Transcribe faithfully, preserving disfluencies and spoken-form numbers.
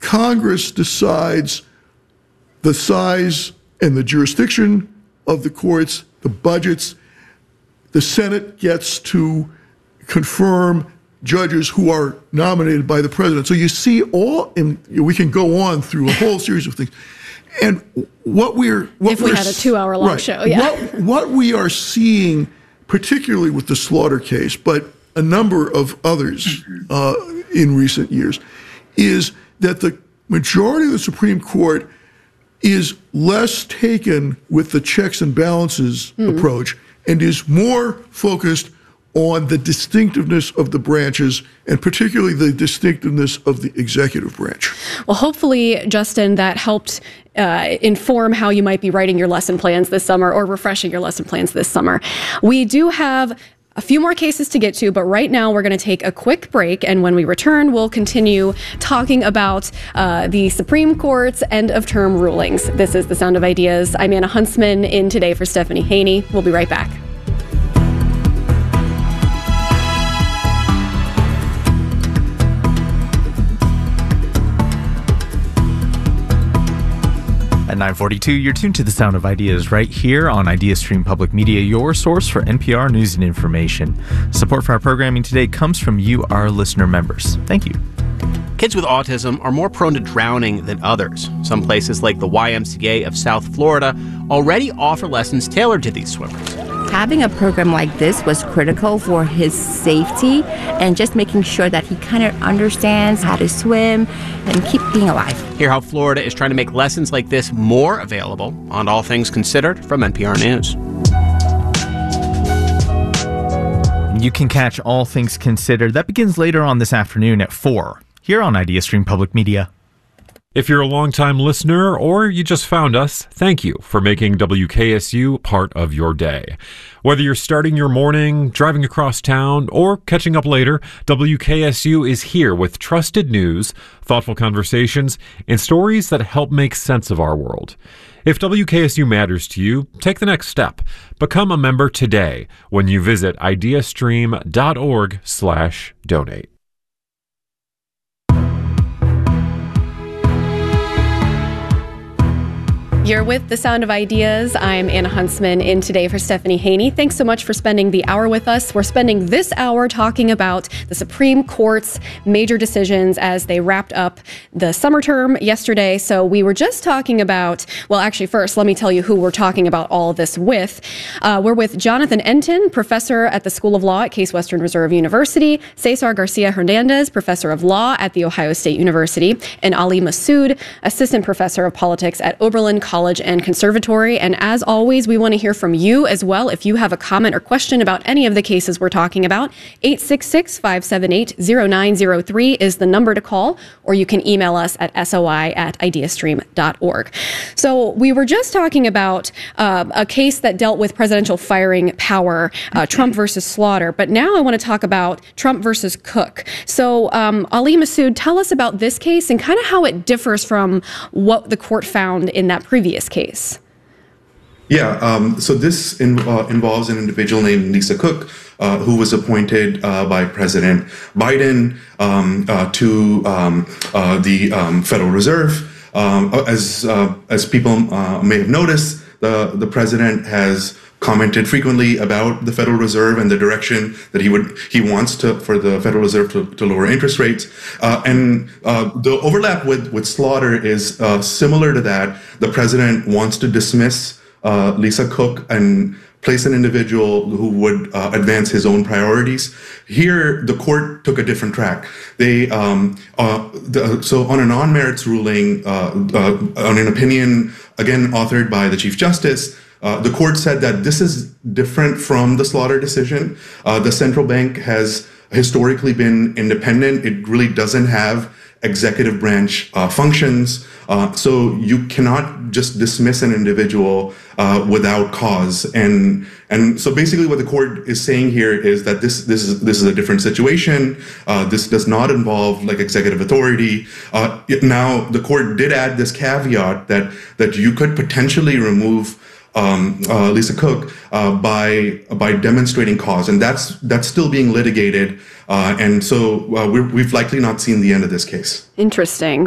Congress decides the size and the jurisdiction of the courts, the budgets. The Senate gets to confirm judges who are nominated by the president. So you see all, and we can go on through a whole series of things. And what we're what if we we're, had a two-hour-long right, show, yeah. What, what we are seeing, particularly with the Slaughter case, but a number of others uh, in recent years, is that the majority of the Supreme Court is less taken with the checks and balances mm. approach and is more focused on the distinctiveness of the branches, and particularly the distinctiveness of the executive branch. Well, hopefully, Justin, that helped uh, inform how you might be writing your lesson plans this summer or refreshing your lesson plans this summer. We do have a few more cases to get to, but right now we're going to take a quick break, and when we return, we'll continue talking about uh, the Supreme Court's end-of-term rulings. This is The Sound of Ideas. I'm Anna Huntsman, in today for Stephanie Haney. We'll be right back. At nine forty-two, you're tuned to The Sound of Ideas right here on IdeaStream Public Media, your source for N P R news and information. Support for our programming today comes from you, our listener members. Thank you. Kids with autism are more prone to drowning than others. Some places like the Y M C A of South Florida already offer lessons tailored to these swimmers. Having a program like this was critical for his safety and just making sure that he kind of understands how to swim and keep being alive. Hear how Florida is trying to make lessons like this more available on All Things Considered from N P R News. You can catch All Things Considered. That begins later on this afternoon at four, here on IdeaStream Public Media. If you're a longtime listener or you just found us, thank you for making W K S U part of your day. Whether you're starting your morning, driving across town, or catching up later, W K S U is here with trusted news, thoughtful conversations, and stories that help make sense of our world. If W K S U matters to you, take the next step. Become a member today when you visit ideastream.org slash donate. You're with The Sound of Ideas. I'm Anna Huntsman, in today for Stephanie Haney. Thanks so much for spending the hour with us. We're spending this hour talking about the Supreme Court's major decisions as they wrapped up the summer term yesterday. So we were just talking about, well, actually, first, let me tell you who we're talking about all of this with. Uh, we're with Jonathan Entin, professor at the School of Law at Case Western Reserve University, Cesar Garcia Hernandez, professor of law at The Ohio State University, and Ali Massoud, assistant professor of politics at Oberlin College College and Conservatory. And as always, we want to hear from you as well. If you have a comment or question about any of the cases we're talking about, eight six six, five seven eight, zero nine zero three is the number to call, or you can email us at soi at ideastream dot org. So we were just talking about uh, a case that dealt with presidential firing power, uh, Trump versus Slaughter. But now I want to talk about Trump versus Cook. So um, Ali Massoud, tell us about this case and kind of how it differs from what the court found in that previous case. Yeah, um, so this in, uh, involves an individual named Lisa Cook, uh, who was appointed uh, by President Biden um, uh, to um, uh, the um, Federal Reserve. Um, as uh, as people uh, may have noticed, the the president has commented frequently about the Federal Reserve and the direction that he would he wants to for the Federal Reserve to, to lower interest rates. Uh, and uh, the overlap with, with Slaughter is uh, similar to that. The president wants to dismiss uh, Lisa Cook and place an individual who would uh, advance his own priorities. Here, the court took a different track. They um, uh, the, so on a non-merits ruling, uh, uh, on an opinion again authored by the Chief Justice, Uh, the court said that this is different from the Slaughter decision. Uh, the central bank has historically been independent. It really doesn't have executive branch uh, functions. Uh, so you cannot just dismiss an individual uh, without cause. And and so basically what the court is saying here is that this this is this is a different situation. Uh, this does not involve like executive authority. Uh, now the court did add this caveat that that you could potentially remove Um, uh, Lisa Cook uh, by by demonstrating cause, and that's that's still being litigated, uh, and so uh, we're, we've likely not seen the end of this case. Interesting.